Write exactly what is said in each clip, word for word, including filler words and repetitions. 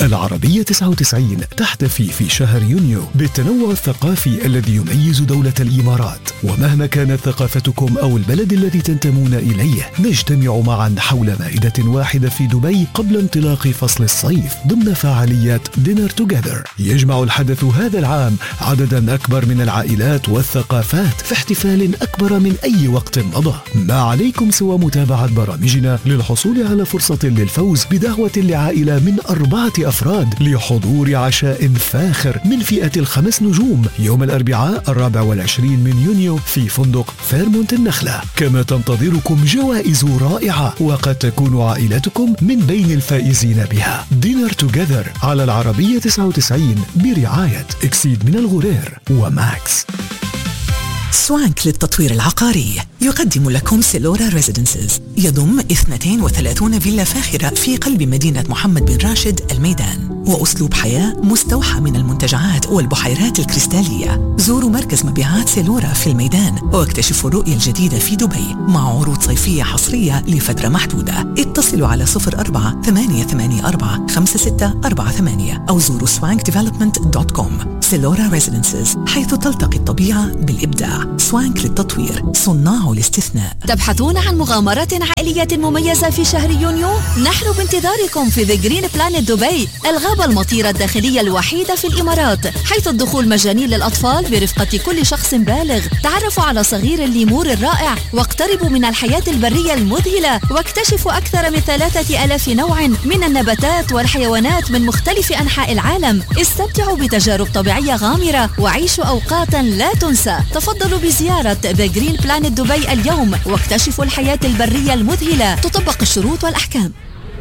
العربية تسعة وتسعين تحتفي في شهر يونيو بالتنوع الثقافي الذي يميز دولة الإمارات، ومهما كانت ثقافتكم أو البلد الذي تنتمون إليه نجتمع معا حول مائدة واحدة في دبي قبل انطلاق فصل الصيف ضمن فعاليات دينر توجذر. يجمع الحدث هذا العام عددا أكبر من العائلات والثقافات في احتفال أكبر من أي وقت مضى. ما عليكم سوى متابعة برامجنا للحصول على فرصة للفوز بدعوة لعائلة من أربعة أفراد لحضور عشاء فاخر من فئة الخمس نجوم يوم الأربعاء الرابع والعشرين من يونيو في فندق فيرمونت النخلة. كما تنتظركم جوائز رائعة وقد تكون عائلتكم من بين الفائزين بها. دينر توجذر على العربية تسعة وتسعين برعاية إكسيد من الغرير وماكس. سوانك للتطوير العقاري يقدم لكم سيلورا ريزيدنسز، يضم اثنتين وثلاثين فيلا فاخرة في قلب مدينة محمد بن راشد الميدان، وأسلوب حياة مستوحى من المنتجعات والبحيرات الكريستالية. زوروا مركز مبيعات سيلورا في الميدان واكتشفوا الرؤية الجديدة في دبي مع عروض صيفية حصرية لفترة محدودة. اتصلوا على صفر أربعة ثمانية ثمانية أربعة خمسة ستة أربعة ثمانية أو زوروا سوانك ديفلوبمنت دوت كوم. سيلورا ريزيدنسز، حيث تلتقي الطبيعة بالإبداع. سوانك للتطوير، صناع الاستثناء. تبحثون عن مغامرات عائلية مميزة في شهر يونيو؟ نحن بانتظاركم في The Green Planet دبي، الغابة المطيرة الداخلية الوحيدة في الإمارات، حيث الدخول مجاني للأطفال برفقة كل شخص بالغ. تعرفوا على صغير الليمور الرائع واقتربوا من الحياة البرية المذهلة، واكتشفوا أكثر من ثلاثة ألاف نوع من النباتات والحيوانات من مختلف أنحاء العالم. استمتعوا بتجارب طبيعية غامرة وعيشوا أوقاتا لا تنسى. تفضلوا بزيارة The Green Planet دبي اليوم واكتشفوا الحياة البرية المذهلة. تطبق الشروط والأحكام.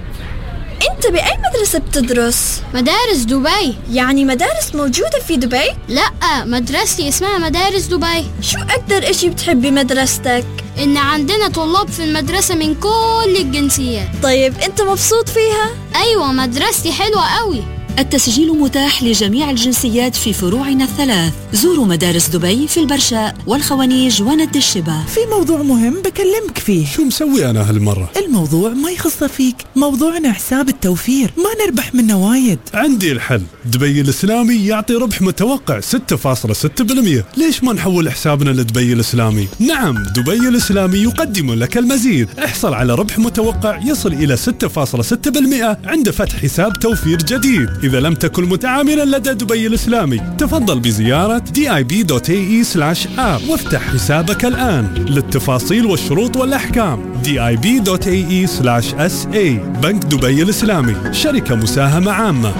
أنت بأي مدرسة بتدرس؟ مدارس دبي. يعني مدارس موجودة في دبي؟ لا، مدرستي اسمها مدارس دبي. شو أكتر إشي بتحبي مدرستك؟ إن عندنا طلاب في المدرسة من كل الجنسيات. طيب أنت مبسوط فيها؟ أيوة، مدرستي حلوة قوي. التسجيل متاح لجميع الجنسيات في فروعنا الثلاث. زوروا مدارس دبي في البرشاء والخوانيج وند الشبا. في موضوع مهم بكلمك فيه. شو مسوي أنا هالمرة؟ الموضوع ما يخص فيك، موضوعنا حساب التوفير، ما نربح منه وايد. عندي الحل. دبي الإسلامي يعطي ربح متوقع ستة فاصلة ستة بالمئة. ليش ما نحول حسابنا لدبي الإسلامي؟ نعم، دبي الإسلامي يقدم لك المزيد. احصل على ربح متوقع يصل إلى ستة فاصلة ستة بالمئة عند فتح حساب توفير جديد. إذا لم تكن متعاملا لدى دبي الإسلامي تفضل بزيارة دي آي بي دوت إيه إي سلاش آب وافتح حسابك الآن. للتفاصيل والشروط والأحكام دي آي بي دوت إيه إي سلاش إس إيه. بنك دبي الإسلامي، شركة مساهمة عامة.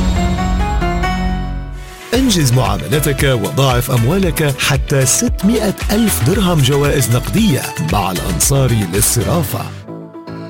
انجز معاملتك وضاعف أموالك حتى ستمائة ألف درهم جوائز نقدية مع الأنصاري للصرافة.